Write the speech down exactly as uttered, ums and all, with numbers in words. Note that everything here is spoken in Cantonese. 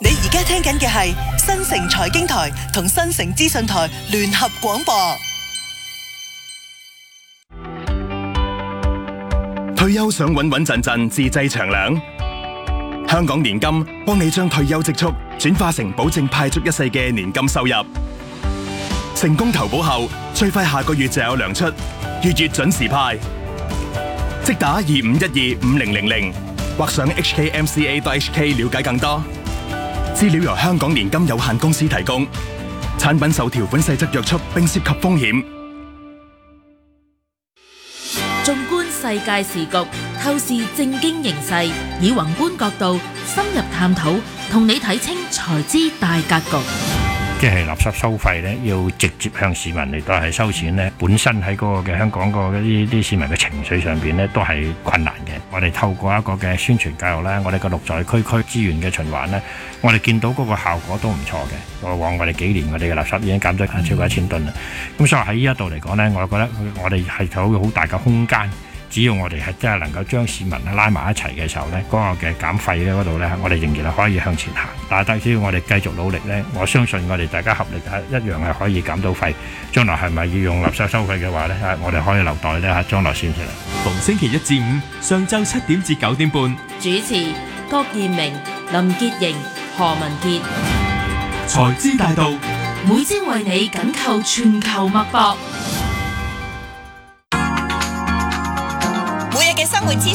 你而家聽緊嘅係新城財經台同新城資訊台聯合廣播。 退休想穩穩陣陣自製長糧，香港年金幫你將退休積蓄轉化成保證派足一世嘅年金收入。成功投保後，最快下個月就有糧出，月月準時派。即打二五一二五零零零或上 h k m c a dot h k 了解更多。資料由香港年金有限公司提供，產品受條款細則約束並涉及風險。 縱觀世界時局，透視政經形勢，以宏觀角度深入探討，同你睇清財資大格局。 即係垃圾收費咧，要直接向市民嚟到係收錢咧，本身喺嗰個嘅香港個啲啲市民嘅情緒上邊咧，都係困難嘅。我哋透過一個嘅宣傳教育咧，我哋嘅綠在區區資源嘅循環咧，我哋見到嗰個效果都唔錯嘅。過往我哋幾年我哋嘅垃圾已經減咗超過一千噸啦。咁所以喺呢一度嚟講咧，我覺得我哋係有好大嘅空間。只要我哋係真係能夠將市民拉埋一齊嘅時候呢，嗰個嘅減費咧嗰度呢，我哋仍然係可以向前行。但係只要我哋繼續努力呢，我相信我哋大家合力係一樣係可以減到費。將來係咪要用垃圾收費嘅話呢？我哋可以留待呢將來先至啦。 逢星期一至五上晝七點至九點半， 主持郭燕明、林潔瑩、何文傑。 財資大道， 每朝為你緊扣全球脈搏。 每日嘅生活資